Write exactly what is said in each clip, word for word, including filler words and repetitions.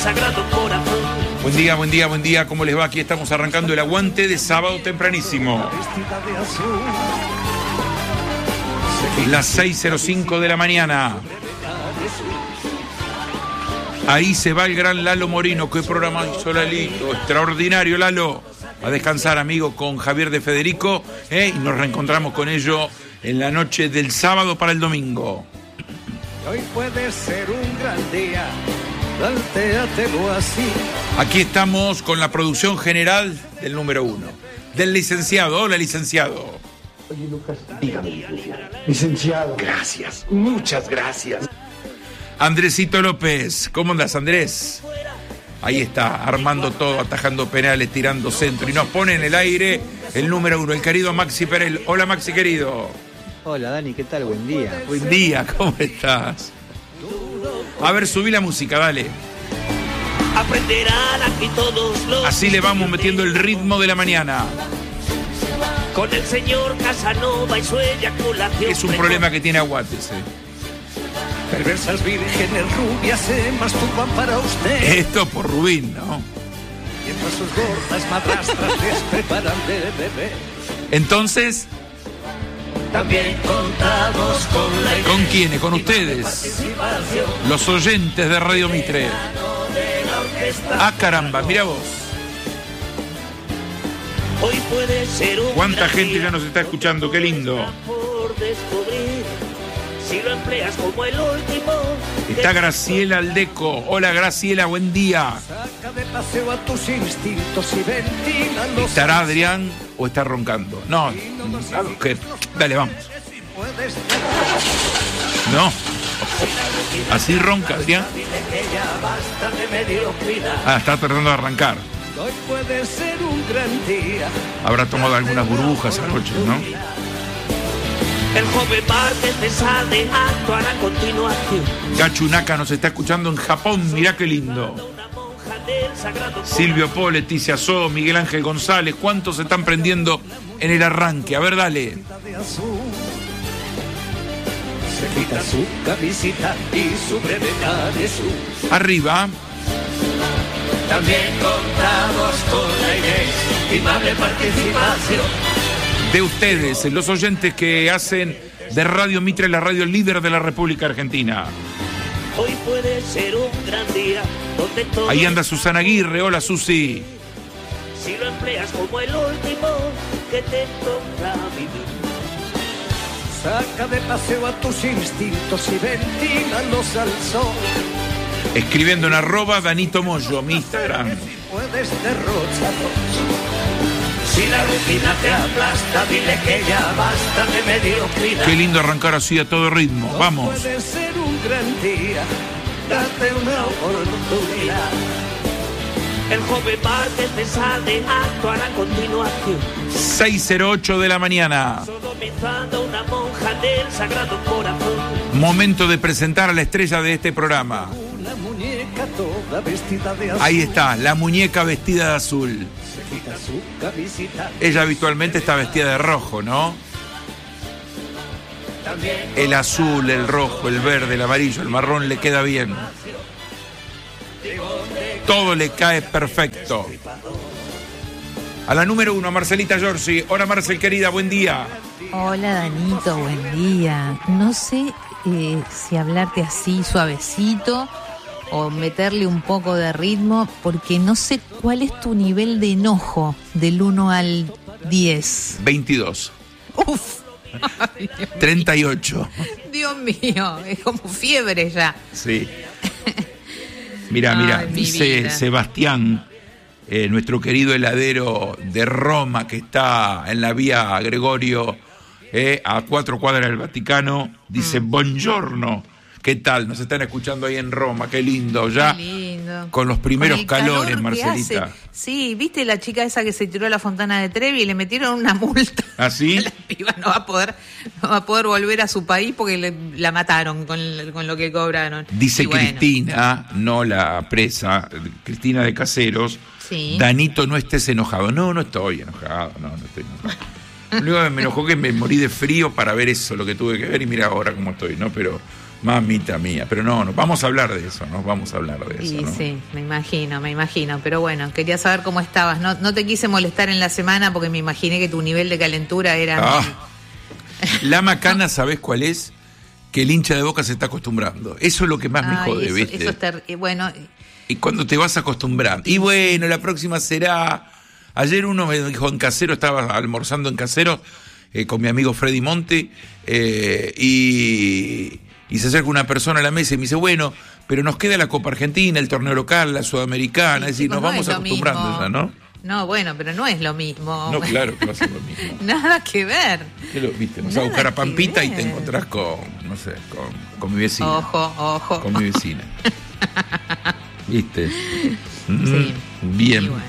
Sagrado Corazón. Buen día, buen día, buen día. ¿Cómo les va? Aquí estamos arrancando el aguante de sábado tempranísimo. Las seis cero cinco de la mañana. Ahí se va el gran Lalo Morino. Qué programa hizo Lalito. Extraordinario, Lalo. A descansar, amigo, con Javier de Federico. ¿eh? Y nos reencontramos con ellos en la noche del sábado para el domingo. Hoy puede ser un gran día. Plantéatelo así. Aquí estamos con la producción general del número uno. Del licenciado. Hola, licenciado. Oye, Lucas, dígame, licenciado. Licenciado. Gracias. Muchas gracias. Andresito López. ¿Cómo andas, Andrés? Ahí está, armando todo, atajando penales, tirando centro. Y nos pone en el aire el número uno, el querido Maxi Pérez. Hola, Maxi, querido. Hola, Dani, ¿qué tal? Buen día. Buen día, ¿cómo estás? A ver, subí la música, dale. Aprenderán aquí todos los... Así le vamos metiendo el ritmo de la mañana. Con el señor Casanova y su eyaculación. Es un problema que tiene Aguates, eh. Perversas vírgenes rubias se masturban para usted. Esto por Rubín, ¿no? Mientras sus gordas madrastras les preparan de bebé. Entonces, También contamos con la ¿con quiénes? Con ustedes, participación los oyentes de Radio Mitre. de la orquesta. Ah, caramba, mira vos. Hoy puede ser un Cuánta gran gente día ya nos está escuchando, qué lindo. por descubrir. Si lo empleas como el último. Está Graciela Aldeco. Hola, Graciela, buen día. Saca de paseo a tus instintos y ventila los... ¿Estará Adrián o está roncando? No, que- dale, vamos. Puedes No, así ronca, Adrián. Dile que ya basta de mediocridad. Ah, está tratando de arrancar. Hoy puede ser un gran día. Habrá tomado algunas burbujas anoche, ¿no? El joven Márquez de Sade actuará a continuación. Gachunaka nos está escuchando en Japón, mirá qué lindo. Una monja del Sagrado Silvio Pol, Leticia So, Miguel Ángel González, ¿cuántos se están prendiendo en el arranque? A ver, dale. De azul. Se quita su camisita y su brevedad de su. Arriba, También contamos con la inestimable participación de ustedes, los oyentes que hacen de Radio Mitre la radio líder de la República Argentina. Hoy puede ser un gran día donde todo. Ahí anda Susana Aguirre, hola Susi. Si lo empleas como el último que te toca vivir. Saca de paseo a tus instintos y ventílalos al sol. Escribiendo en arroba Danito Moyo, mi Instagram. Puedes derrocharlos. Si la rutina te aplasta, dile que ya basta de mediocridad. Qué lindo arrancar así a todo ritmo, vamos. Puede ser un gran día. Date una oportunidad. El joven Márquez de Sade actuará a continuación. seis cero ocho de la mañana. Sodomizando a una monja del Sagrado Corazón. Momento de presentar a la estrella de este programa. Una muñeca toda vestida de azul. Ahí está, la muñeca vestida de azul. Se quita su camisita. Ella habitualmente está vestida de rojo, ¿no? También El azul, el rojo, el verde, el amarillo, el marrón le queda bien. Todo le cae perfecto. A la número uno, Marcelita Giorgi. Hola, Marcel, querida, buen día. Hola Danito, buen día. No sé eh, si hablarte así suavecito o meterle un poco de ritmo, porque no sé cuál es tu nivel de enojo del uno al diez. veintidós. Uf. treinta y ocho. Dios mío, es como fiebre ya. Sí. Mira, mira, Ay, mi dice vida. Sebastián, eh, nuestro querido heladero de Roma, que está en la vía Gregorio, eh, a cuatro cuadras del Vaticano, dice, Mm. buongiorno. ¿Qué tal? Nos están escuchando ahí en Roma, qué lindo, ya. Qué lindo. Con los primeros Con el calor calores, que Marcelita. hace. Sí, ¿viste la chica esa que se tiró a la fontana de Trevi y le metieron una multa? ¿Ah, sí? La piba no va a poder, no va a poder volver a su país porque le- la mataron con, con lo que cobraron. Dice Y bueno, Cristina, no la presa, Cristina de Caseros, Sí. Danito, no estés enojado. No, no estoy enojado, no, no estoy enojado. Lo único que me enojó que me morí de frío para ver eso, lo que tuve que ver, y mira ahora cómo estoy, ¿no? Pero Mamita mía, pero no, no, vamos a hablar de eso, ¿no? Vamos a hablar de eso, Y ¿no? sí, me imagino, me imagino. Pero bueno, quería saber cómo estabas. No, no te quise molestar en la semana porque me imaginé que tu nivel de calentura era... Ah, la macana, ¿sabés cuál es? Que el hincha de Boca se está acostumbrando. Eso es lo que más me Ay, jode, eso, ¿viste? eso es ter- y bueno, Y cuando te vas acostumbrando. Y bueno, la próxima será... Ayer uno me dijo en Casero, estaba almorzando en Casero eh, con mi amigo Freddy Monte, eh, y... Y se acerca una persona a la mesa y me dice, bueno, pero nos queda la Copa Argentina, el torneo local, la Sudamericana, sí, es decir, chicos, nos no vamos es lo acostumbrando mismo. ya, ¿no? No, bueno, pero no es lo mismo. No, claro que va a ser lo mismo. Nada que ver. ¿Qué lo viste? Vas a Nada buscar a que Pampita y te ver. encontrás con, no sé, con, con mi vecina. Ojo, ojo. Con mi vecina. ¿Viste? Sí. Mm, bien. Y bueno.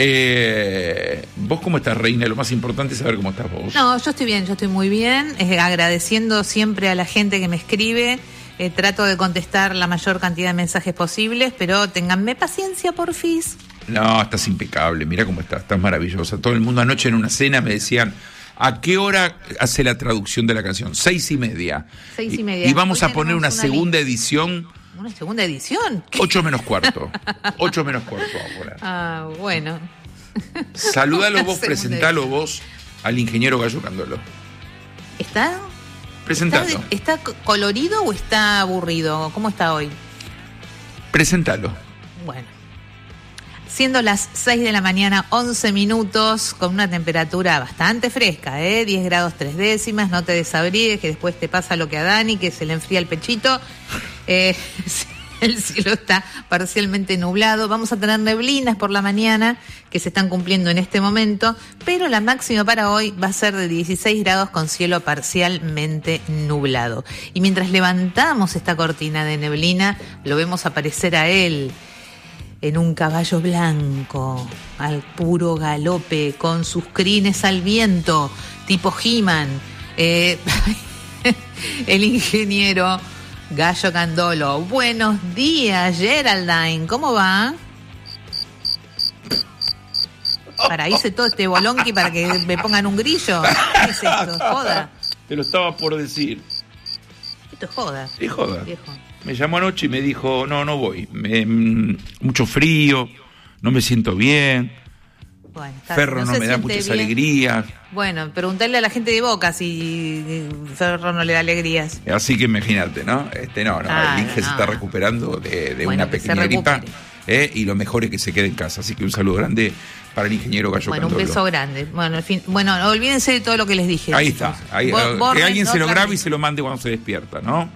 Eh, ¿Vos cómo estás, Reina? Lo más importante es saber cómo estás vos. No, yo estoy bien, yo estoy muy bien. Eh, agradeciendo siempre a la gente que me escribe. Eh, trato de contestar la mayor cantidad de mensajes posibles, pero ténganme paciencia, porfis. No, estás impecable, mira cómo estás, estás maravillosa. Todo el mundo anoche en una cena me decían, ¿a qué hora hace la traducción de la canción? Seis y media. Seis y Y- media. Y vamos Hoy a poner tenemos una una segunda edición, ¿Una segunda edición? ¿Qué? ocho menos cuarto. Ocho menos cuarto ahora. Ah, bueno. Saludalo Una vos, segunda presentalo vos al ingeniero Gallo Candolo. ¿Está? Presentalo. ¿Está, de- ¿Está co- colorido o está aburrido? ¿Cómo está hoy? Presentalo. Bueno. Siendo las seis de la mañana, once minutos, con una temperatura bastante fresca, ¿eh? diez grados tres décimas, no te desabrigues, que después te pasa lo que a Dani, que se le enfría el pechito. Eh, el cielo está parcialmente nublado, vamos a tener neblinas por la mañana, que se están cumpliendo en este momento, pero la máxima para hoy va a ser de dieciséis grados con cielo parcialmente nublado. Y mientras levantamos esta cortina de neblina, lo vemos aparecer a él, en un caballo blanco, al puro galope, con sus crines al viento, tipo He-Man. Eh, el ingeniero Gallo Candolo. Buenos días, Geraldine. ¿Cómo va? Para, hice todo este bolonqui para que me pongan un grillo. ¿Qué es esto? ¿Es joda? Te lo estaba por decir. Esto es joda. Es joda. Viejo. Me llamó anoche y me dijo, no, no voy. Me- mm, mucho frío, no me siento bien. Bueno, está- Ferro no, se me da siente muchas bien. alegrías. Bueno, preguntarle a la gente de Boca si Ferro no le da alegrías. Así que imagínate, ¿no? Este no, no, Ah, el Inge no. se está recuperando de, de Bueno, una que se pequeña gripa. recupere. ¿eh? Y lo mejor es que se quede en casa. Así que un saludo grande para el ingeniero Gallo Bueno, un Candolo. beso grande. Bueno, al fin, bueno, no olvídense de todo lo que les dije. Ahí chicos. está. Ahí, Bo- eh, que borren alguien se lo otra grabe y vez. se lo mande cuando se despierta, ¿no?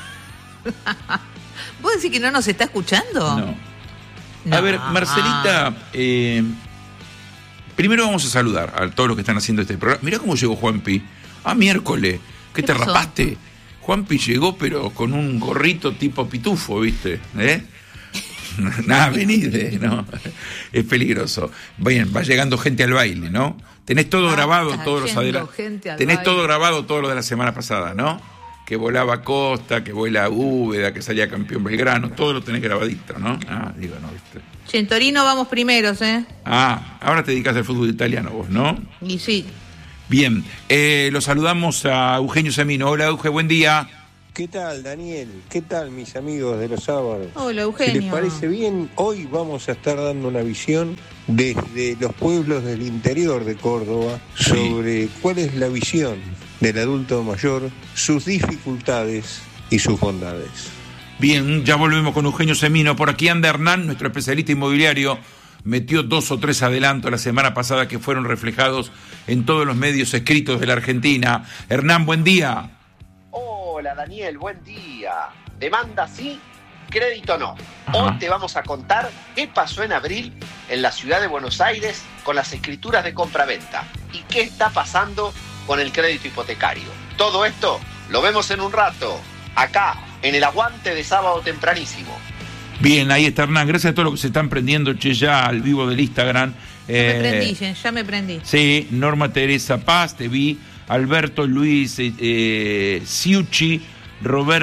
¿Vos decís que no nos está escuchando? No. No. A ver, Marcelita, eh, primero vamos a saludar a todos los que están haciendo este programa. Mirá cómo llegó Juanpi. Ah, miércoles. ¿Qué, ¿Qué te pasó? rapaste? Juanpi llegó, pero con un gorrito tipo pitufo, ¿viste? ¿Eh? Nada, venid, ¿eh? ¿no? Es peligroso. Bien, va llegando gente al baile, ¿no? Tenés todo Ah, grabado, está todos los yendo adelantos. gente al Tenés baile. todo grabado, todo lo de la semana pasada, ¿no? Que volaba Costa, que vuela Úbeda, que salía campeón Belgrano, todo lo tenés grabadito, ¿no? Ah, digo, no, ¿viste? Che, en Torino vamos primeros, ¿eh? Ah, ahora te dedicas al fútbol italiano vos, ¿no? Y sí. Bien, eh, lo saludamos a Eugenio Semino. Hola, Euge, buen día. ¿Qué tal, Daniel? ¿Qué tal, mis amigos de los sábados? Hola, Si Eugenio. les parece bien, hoy vamos a estar dando una visión desde los pueblos del interior de Córdoba sobre cuál es la visión del adulto mayor, sus dificultades y sus bondades. Bien, ya volvemos con Eugenio Semino. Por aquí anda Hernán, nuestro especialista inmobiliario. Metió dos o tres adelantos la semana pasada que fueron reflejados en todos los medios escritos de la Argentina. Hernán, buen día. Hola Daniel, buen día. Demanda sí, crédito no. Ajá. Hoy te vamos a contar qué pasó en abril en la ciudad de Buenos Aires con las escrituras de compraventa y qué está pasando con el crédito hipotecario. Todo esto lo vemos en un rato, acá, en el aguante de sábado tempranísimo. Bien, ahí está Hernán. Gracias a todos los que se están prendiendo, che, ya al vivo del Instagram. Ya me Eh, prendí, Jen, ya me prendí. Sí, Norma Teresa Paz, te vi, Alberto Luis eh, eh, Ciucci,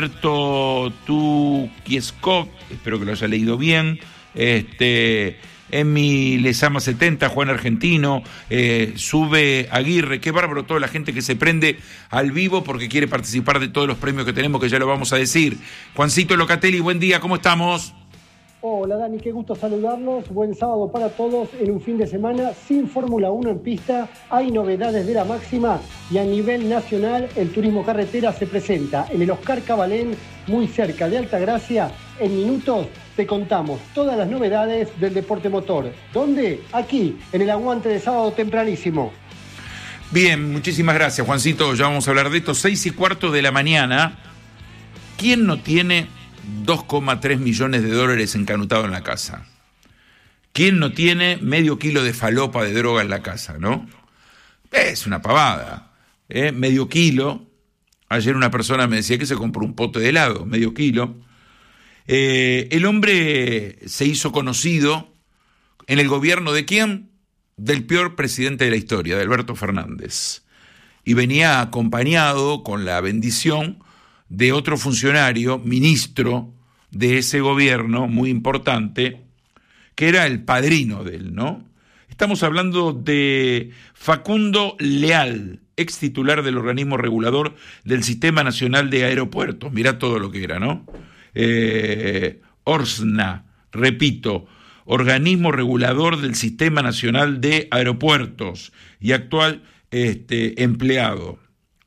Roberto Tukieskov, espero que lo haya leído bien, este, Emi Lezama setenta, Juan Argentino, eh, Sube Aguirre, qué bárbaro toda la gente que se prende al vivo porque quiere participar de todos los premios que tenemos, que ya lo vamos a decir. Juancito Locatelli, buen día, ¿cómo estamos? Hola Dani, qué gusto saludarlos, buen sábado para todos en un fin de semana sin Fórmula uno en pista, hay novedades de la máxima y a nivel nacional el turismo carretera se presenta en el Oscar Cabalén, muy cerca de Altagracia. En minutos te contamos todas las novedades del deporte motor. ¿Dónde? Aquí, en el aguante de sábado tempranísimo. Bien, muchísimas gracias Juancito, ya vamos a hablar de esto, seis y cuarto de la mañana. ¿Quién no tiene dos coma tres millones de dólares encanutados en la casa? ¿Quién no tiene medio kilo de falopa de droga en la casa, no? Es una pavada, ¿eh? Medio kilo. Ayer una persona me decía que se compró un pote de helado, medio kilo. Eh, el hombre se hizo conocido en el gobierno ¿de quién? Del peor presidente de la historia, de Alberto Fernández. Y venía acompañado con la bendición de otro funcionario, ministro de ese gobierno muy importante, que era el padrino de él, ¿no? Estamos hablando de Facundo Leal, ex titular del organismo regulador del Sistema Nacional de Aeropuertos. Mirá todo lo que era, ¿no? Eh, ORSNA, repito, organismo regulador del Sistema Nacional de Aeropuertos y actual este, empleado.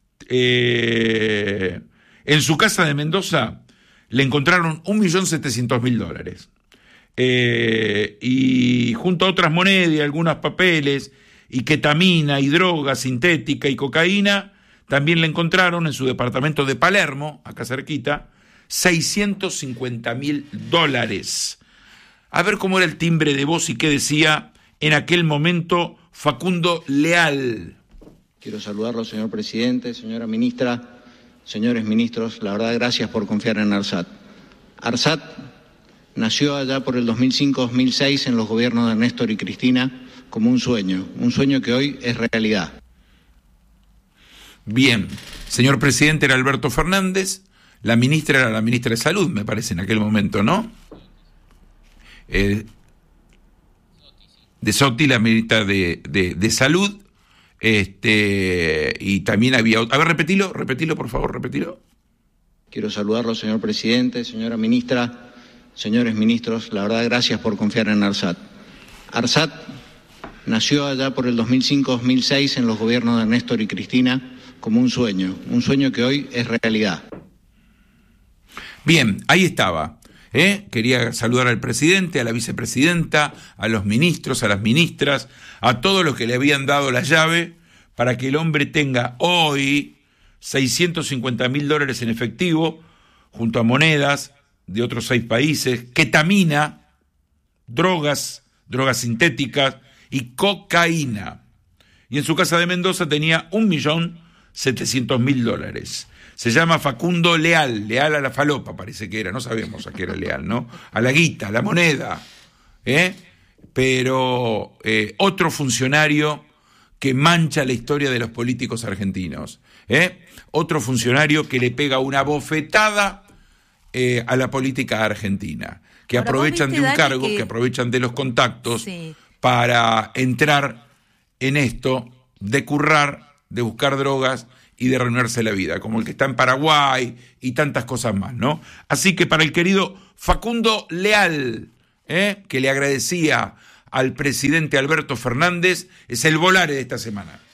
Eh... En su casa de Mendoza le encontraron un millón setecientos mil dólares. Eh, y junto a otras monedas y algunos papeles, y ketamina, y droga sintética y cocaína, también le encontraron en su departamento de Palermo, acá cerquita, seiscientos cincuenta mil dólares. A ver cómo era el timbre de voz y qué decía en aquel momento Facundo Leal. Quiero saludarlo, señor presidente, señora ministra. Señores ministros, la verdad, gracias por confiar en ARSAT. ARSAT nació allá por el dos mil cinco dos mil seis en los gobiernos de Néstor y Cristina como un sueño, un sueño que hoy es realidad. Bien, señor presidente era Alberto Fernández, la ministra era la ministra de Salud, me parece, en aquel momento, ¿no? Eh, de Sotti, la ministra de, de, de Salud. Este, y también había... A ver, repetilo, repetilo, por favor, repetilo. Quiero saludarlo, señor presidente, señora ministra, señores ministros, la verdad, gracias por confiar en ARSAT. ARSAT nació allá por el dos mil cinco dos mil seis en los gobiernos de Néstor y Cristina como un sueño, un sueño que hoy es realidad. Bien, ahí estaba. ¿Eh? Quería saludar al presidente, a la vicepresidenta, a los ministros, a las ministras, a todos los que le habían dado la llave para que el hombre tenga hoy seiscientos cincuenta mil dólares en efectivo, junto a monedas de otros seis países, ketamina, drogas, drogas sintéticas y cocaína. Y en su casa de Mendoza tenía un millón setecientos mil dólares. Se llama Facundo Leal, leal a la falopa parece que era, no sabemos a qué era leal, ¿no? A la guita, a la moneda, ¿eh? Pero eh, otro funcionario que mancha la historia de los políticos argentinos, ¿eh? Otro funcionario que le pega una bofetada eh, a la política argentina, que Ahora, aprovechan viste, de un Dani, cargo, que... que aprovechan de los contactos sí. para entrar en esto de currar, de buscar drogas y de arruinarse la vida, como el que está en Paraguay y tantas cosas más, ¿no? Así que para el querido Facundo Leal, ¿eh? que le agradecía al presidente Alberto Fernández, es el volare de esta semana.